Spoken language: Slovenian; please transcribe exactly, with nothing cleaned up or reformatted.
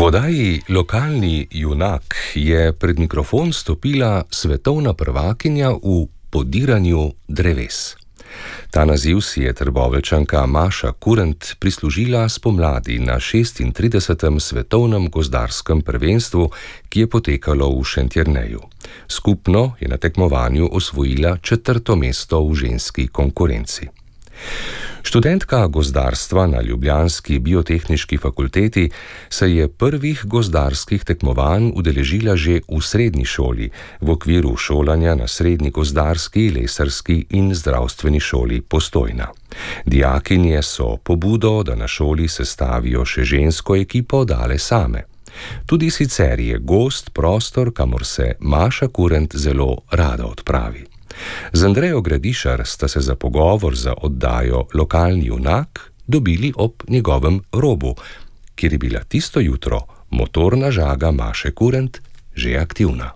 oddaji Lokalni junak je pred mikrofon stopila svetovna prvakinja v podiranju dreves. Ta naziv si je Trboveljčanka Maša Kurent prislužila spomladi na šestintridesetem svetovnem gozdarskem prvenstvu, ki je potekalo v Šentjerneju. Skupno je na tekmovanju osvojila četrto mesto v ženski konkurenci. Študentka gozdarstva na ljubljanski biotehniški fakulteti se je prvih gozdarskih tekmovanj udeležila že v srednji šoli v okviru šolanja na Srednji gozdarski, lesarski in zdravstveni šoli Postojna. Dijakinje so pobudo, da na šoli sestavijo še žensko ekipo, dale same. Tudi sicer je gozd prostor, kamor se Maša Kurent zelo rada odpravi. Z Andrejo Gradišar sta se za pogovor za oddajo Lokalni junak dobili ob njegovem robu, kjer je bila tisto jutro motorna žaga Maše Kurent že aktivna.